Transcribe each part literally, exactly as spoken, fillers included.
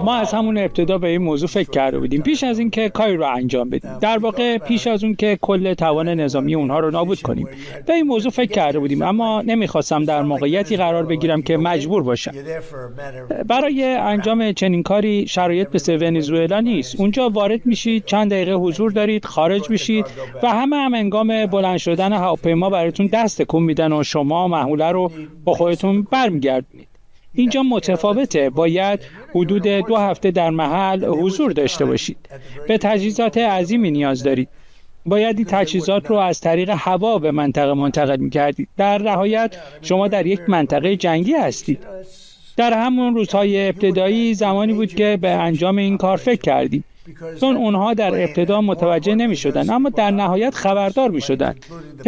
ما از همون ابتدا به این موضوع فکر کرده بودیم پیش از اینکه کاری رو انجام بدیم، در واقع پیش از اون که کل توان نظامی اونها رو نابود کنیم به این موضوع فکر کرده بودیم، اما نمیخواستم در موقعیتی قرار بگیرم که مجبور باشم. برای انجام چنین کاری شرایط مثل ونزوئلا نیست. اونجا وارد میشید، چند دقیقه حضور دارید، خارج میشید و همه هم هنگام بلند شدن هواپیما براتون دست تکون میدن و شما محموله رو با خودتون برمیگردونید. اینجا متفاوته، باید حدود دو هفته در محل حضور داشته باشید. به تجهیزات عظیمی نیاز دارید. باید این تجهیزات رو از طریق هوا به منطقه منتقل می‌کردید. در نهایت شما در یک منطقه جنگی هستید. در همون روزهای ابتدایی زمانی بود که به انجام این کار فکر کردیم، چون اونها در ابتدا متوجه نمی شدن اما در نهایت خبردار می شدن. طی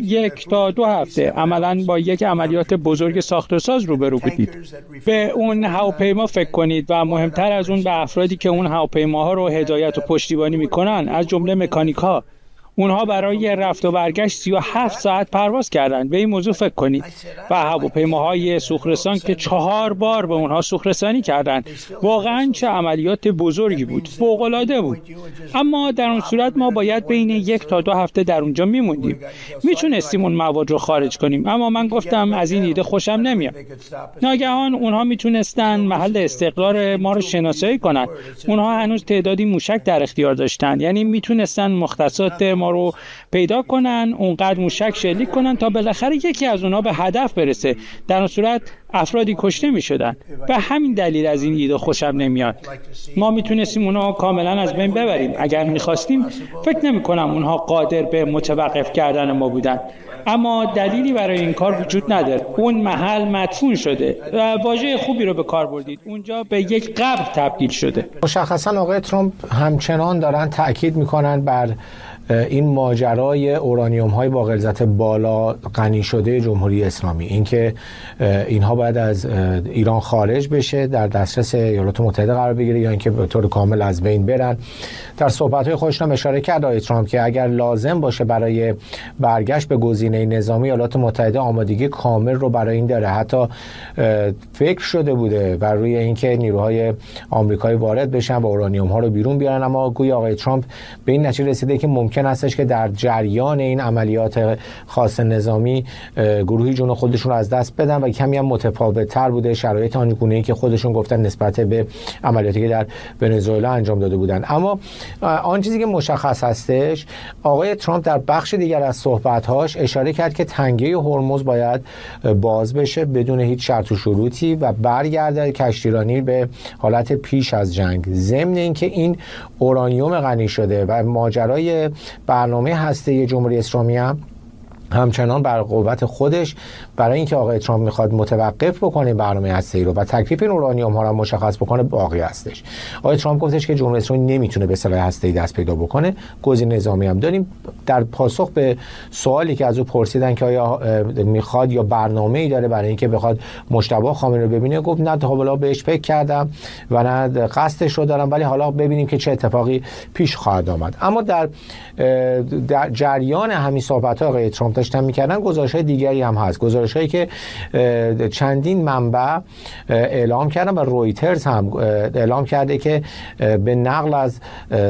یک تا دو هفته عملاً با یک عملیات بزرگ ساخت و ساز روبرو بودید. به اون هواپیما فکر کنید و مهمتر از اون به افرادی که اون هواپیماها رو هدایت و پشتیبانی می کنن، از جمله مکانیک ها. اونها برای رفت و برگشت سی و هفت ساعت پرواز کردند. به این موضوع فکر کنید. و هواپیماهای سوخت‌رسان که چهار بار به اونها سوخت‌رسانی کردند. واقعاً چه عملیات بزرگی بود. فوق‌العاده بود. اما در اون صورت ما باید بین یک تا دو هفته در اونجا میموندیم. میتونستیم اون مواد رو خارج کنیم، اما من گفتم از این ایده خوشم نمیاد. ناگهان اونها میتونستن محل استقرار ما رو شناسایی کنن. اونها هنوز تعدادی موشک در اختیار داشتن، یعنی میتونستن مختصات ما رو پیدا کنن، اونقدر موشک شلیک کنن تا بالاخره یکی از اونها به هدف برسه. در اون صورت افرادی کشته می شدن. به همین دلیل از این ایده خوشم نمیاد. ما میتونستیم اونها کاملا از بین ببریم. اگر میخواستیم فکر نمی کنم اونها قادر به متوقف کردن ما بودن. اما دلیلی برای این کار وجود نداره. اون محل مدفون شده و واژه خوبی رو به کار بردید. اونجا به یک قبر تبدیل شده. مشخصا آقای ترامپ همچنان دارن تأکید میکنن بر این ماجرای اورانیوم های با غلظت بالا غنی شده جمهوری اسلامی، اینکه اینها باید از ایران خارج بشه، در دسترس ایالات متحده قرار بگیره یا اینکه به طور کامل از بین برن. در صحبت‌های خودش هم اشاره کرد آقای ترامپ که اگر لازم باشه برای برگشت به گزینه نظامی، ایالات متحده آمادگی کامل رو برای این داره. حتی فکر شده بوده بر روی اینکه نیروهای آمریکایی وارد بشن و اورانیوم ها رو بیرون بیارن، اما گویا آقای ترامپ به این نتیجه رسیده که ممکن هستش که در جریان این عملیات خاص نظامی گروهی جون خودشون رو از دست بدن و کمی هم متفاوت‌تر بوده شرایط آنگونه‌ای که خودشون گفتن نسبت به عملیاتی که در ونزوئلا انجام داده بودن. اما آن چیزی که مشخص هستش، آقای ترامپ در بخش دیگر از صحبت‌هاش اشاره کرد که تنگه هرمز باید باز بشه بدون هیچ شرط و شروطی و برگرده کشتیرانی به حالت پیش از جنگ. ضمن اینکه این اورانیوم غنی شده و ماجرای برنامه هسته جمهوری اسلامی هم همچنان بر قوت خودش برای اینکه آقای ترامپ میخواد متوقف بکنه برنامه هسته‌ای رو و تکلیف این اورانیوم ها رو مشخص بکنه باقی هستش. آقای ترامپ گفتش که جمهوری اسلامی نمیتونه به سلاح هسته‌ای دست پیدا بکنه. گزینه نظامی هم داریم. در پاسخ به سوالی که از او پرسیدن که آیا میخواد یا برنامه‌ای داره برای اینکه بخواد مجتبی خامنه‌ای رو ببینه، گفت نه تا حالا بهش فکر کردم و نه قصدش رو دارم، ولی حالا ببینیم که چه اتفاقی پیش خواهد آمد. اما در در جریان همین صحبت‌ها آقای ترامپ داشتن می‌کردن گزارش‌های دیگری هم هست، گزارش‌هایی که چندین منبع اعلام کردن و رویترز هم اعلام کرده که به نقل از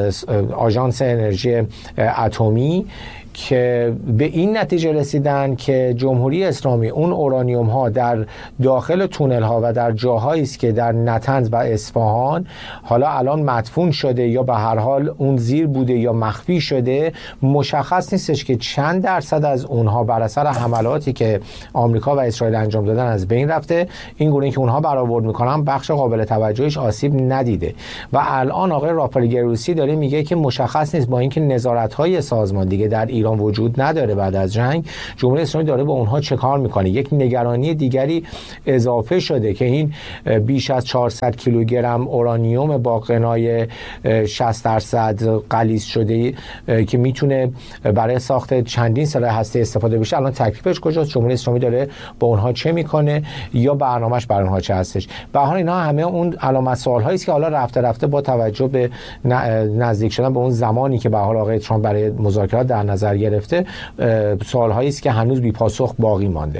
آژانس انرژی اتمی که به این نتیجه رسیدن که جمهوری اسلامی اون اورانیوم ها در داخل تونل ها و در جاهایی است که در نطنز و اصفهان حالا الان مدفون شده یا به هر حال اون زیر بوده یا مخفی شده، مشخص نیستش که چند درصد از اونها بر اثر حملاتی که آمریکا و اسرائیل انجام دادن از بین رفته. این گونه که اونها برآورد میکنن بخش قابل توجهش آسیب ندیده و الان آقای رافائل گروسی داره میگه که مشخص نیست، با اینکه نظارت های سازمان دیگه در ایران وجود نداره بعد از جنگ، جمهوری اسلامی داره با اونها چه کار میکنه. یک نگرانی دیگری اضافه شده که این بیش از چهارصد کیلوگرم اورانیوم با غنای شصت درصد غلیظ شده که میتونه برای ساخت چندین سلاح هسته استفاده بشه، الان تکلیفش کجاست؟ جمهوری اسلامی داره با اونها چه میکنه یا برنامه‌اش برای اونها چه هستش؟ به هر حال اینا همه اون علامت سوال‌هایی است که حالا رفته رفته با توجه به نزدیک شدن به اون زمانی که به حال آقای ترامپ برای مذاکرات در نظر گرفته، سوال‌هایی است که هنوز بی پاسخ باقی مانده.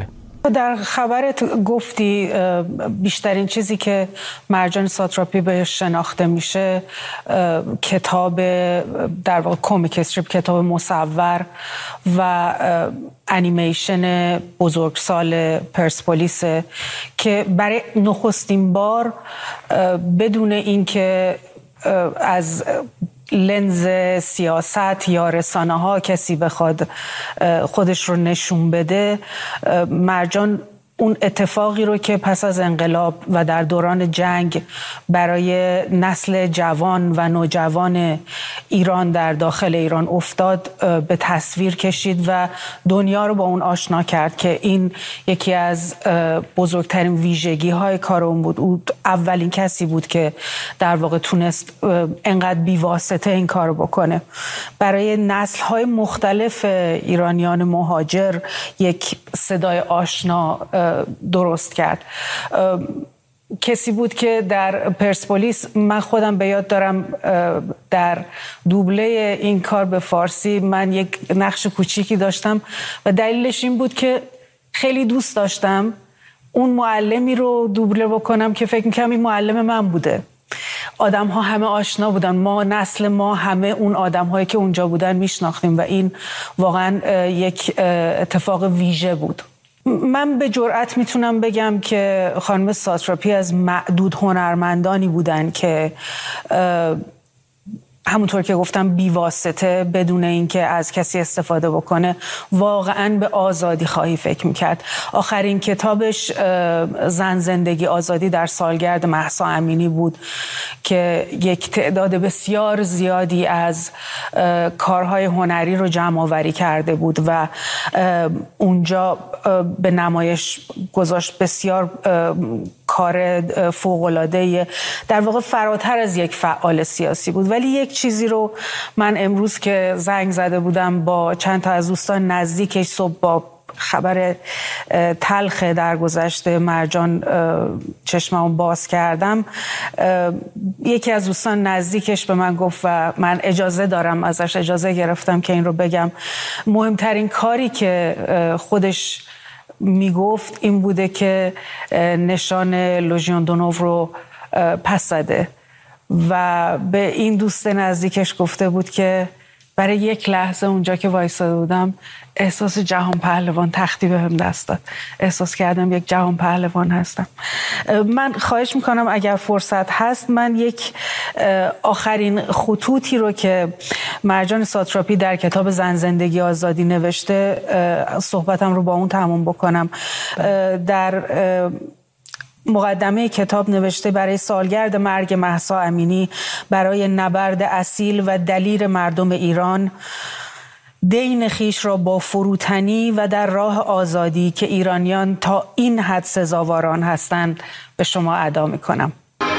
در خبرت گفتی بیشترین چیزی که مرجان ساتراپی بهش شناخته میشه کتاب در واقع کمیک استریپ، کتاب مصور و انیمیشن بزرگسال پرسپولیس که برای نخستین بار بدون اینکه از لنز سیاست یا رسانه ها کسی بخواد خودش رو نشون بده، مرجان اون اتفاقی رو که پس از انقلاب و در دوران جنگ برای نسل جوان و نوجوان ایران در داخل ایران افتاد به تصویر کشید و دنیا رو با اون آشنا کرد که این یکی از بزرگترین ویژگی های کار اون بود. او اولین کسی بود که در واقع تونست انقدر بیواسطه این کار رو بکنه. برای نسل های مختلف ایرانیان مهاجر یک صدای آشنا درست کرد. کسی بود که در پرسپولیس، من خودم به یاد دارم در دوبله این کار به فارسی من یک نقش کوچیکی داشتم و دلیلش این بود که خیلی دوست داشتم اون معلمی رو دوبله بکنم که فکر می‌کنم این معلم من بوده. آدم ها همه آشنا بودن، ما نسل ما همه اون آدم هایی که اونجا بودن میشناختیم و این واقعا یک اتفاق ویژه بود. من به جرئت میتونم بگم که خانم ساتراپی از معدود هنرمندانی بودن که همونطور که گفتم بیواسطه، بدون اینکه از کسی استفاده بکنه، واقعا به آزادی خواهی فکر میکرد. آخرین کتابش زن زندگی آزادی در سالگرد مهسا امینی بود که یک تعداد بسیار زیادی از کارهای هنری رو جمع آوری کرده بود و اونجا به نمایش گذاشت. بسیار کار فوق‌العاده، در واقع فراتر از یک فعال سیاسی بود. ولی یک چیزی رو من امروز که زنگ زده بودم با چند تا از دوستان نزدیکش، صبح با خبر تلخ درگذشته مرجان چشممو باز کردم، یکی از دوستان نزدیکش به من گفت و من اجازه دارم ازش، اجازه گرفتم که این رو بگم، مهمترین کاری که خودش میگفت این بوده که نشان لژیون دونوو رو پس زده و به این دوست نزدیکش گفته بود که برای یک لحظه اونجا که وایساده بودم احساس جهان پهلوان تختی بهم دست داد. احساس کردم یک جهان پهلوان هستم. من خواهش میکنم اگر فرصت هست من یک آخرین خطوطی رو که مرجان ساتراپی در کتاب زن زندگی آزادی نوشته صحبتم رو با اون تموم بکنم. در مقدمه کتاب نوشته برای سالگرد مرگ مهسا امینی، برای نبرد اصیل و دلیر مردم ایران، دین خیش را با فروتنی و در راه آزادی که ایرانیان تا این حد سزاواران هستند به شما ادا می‌کنم.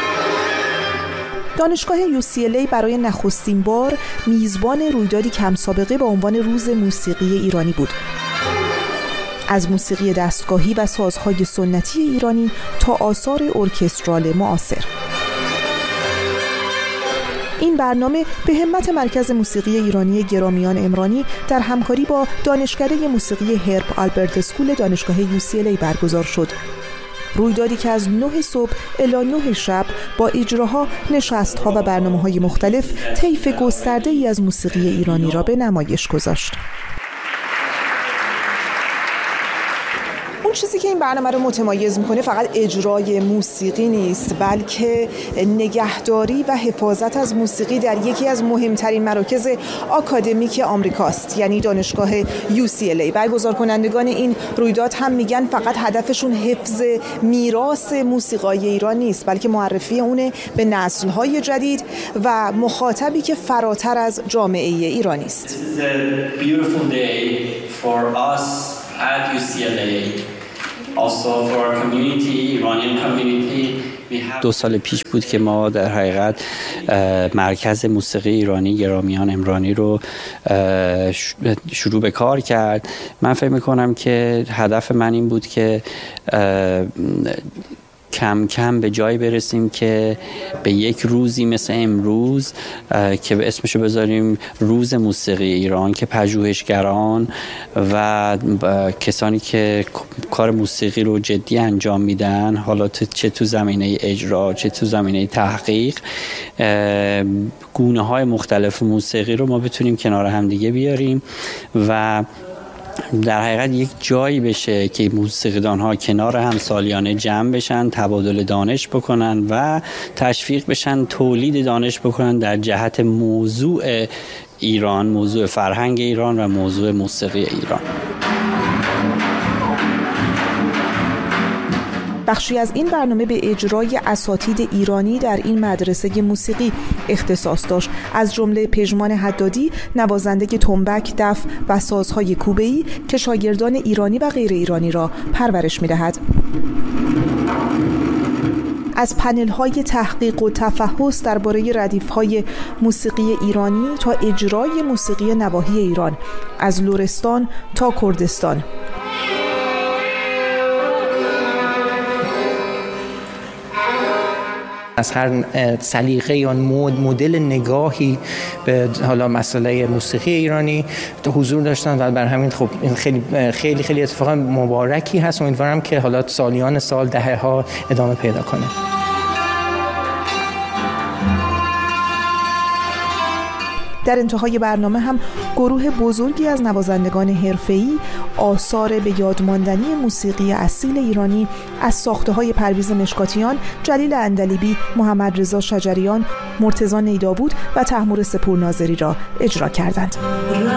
دانشگاه یو سی ال ای برای نخستین بار میزبان رویدادی کم سابقه با عنوان روز موسیقی ایرانی بود. از موسیقی دستگاهی و سازهای سنتی ایرانی تا آثار ارکسترال معاصر. این برنامه به همت مرکز موسیقی ایرانی گرامیان عمرانی در همکاری با دانشکده موسیقی هرب آلبرت اسکول دانشگاه یو سی ال ای برگزار شد. رویدادی که از نه صبح الی نه شب با اجراها، نشست‌ها و برنامه‌های مختلف طیف گسترده‌ای از موسیقی ایرانی را به نمایش گذاشت. اون چیزی که این برنامه رو متمایز میکنه فقط اجرای موسیقی نیست، بلکه نگهداری و حفاظت از موسیقی در یکی از مهمترین مراکز آکادمیک آمریکاست، یعنی دانشگاه یو سی ال ای. برگزار کنندگان این رویداد هم میگن فقط هدفشون حفظ میراث موسیقای ایران نیست، بلکه معرفی اونه به نسل‌های جدید و مخاطبی که فراتر از جامعه ایرانی است. At یو سی ال ای. Also for our community, Iranian community, we have... دو سال پیش بود که ما در حقیقت مرکز موسیقی ایرانی گرامیان عمرانی رو شروع به کار کرد. من فکر میکنم که هدف من این بود که کم کم به جایی برسیم که به یک روزی مثل امروز که به اسمشو بذاریم روز موسیقی ایران، که پژوهشگران و کسانی که کار موسیقی رو جدی انجام میدن، حالا چه تو زمینه اجرا چه تو زمینه تحقیق، گونه های مختلف موسیقی رو ما بتونیم کنار هم دیگه بیاریم و در حقیقت یک جایی بشه که موسیقیدان ها کنار هم سالیانه جمع بشن، تبادل دانش بکنن و تشویق بشن تولید دانش بکنن در جهت موضوع ایران، موضوع فرهنگ ایران و موضوع موسیقی ایران. بخشی از این برنامه به اجرای اساتید ایرانی در این مدرسه موسیقی اختصاص داشت، از جمله پژمان حدادی، نوازنده تنبک، دف و سازهای کوبه‌ای که شاگردان ایرانی و غیر ایرانی را پرورش می‌دهد. از پنل‌های تحقیق و تفحص درباره ردیف‌های موسیقی ایرانی تا اجرای موسیقی نواحی ایران، از لرستان تا کردستان. از هر سلیقه یا مدل نگاهی به حالا مسئله موسیقی ایرانی حضور داشتن و بر همین خب این خیلی خیلی خیلی اتفاقا مبارکی هست. امیدوارم که حالا سالیان سال، دهه ها ادامه پیدا کنه. در انتهای برنامه هم گروه بزرگی از نوازندگان حرفه‌ای آثار به یادماندنی موسیقی اصیل ایرانی از ساخته‌های پرویز مشکاتیان، جلیل عندلیبی، محمد رضا شجریان، مرتضی نیدابود و طهمورث پورناظری را اجرا کردند.